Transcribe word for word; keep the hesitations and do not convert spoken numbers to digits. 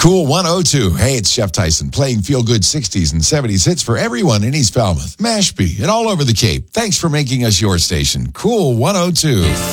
Cool one oh two. Hey, it's Jeff Tyson playing feel-good sixties and seventies hits for everyone in East Falmouth, Mashpee, and all over the Cape. Thanks for making us your station. Cool one oh two.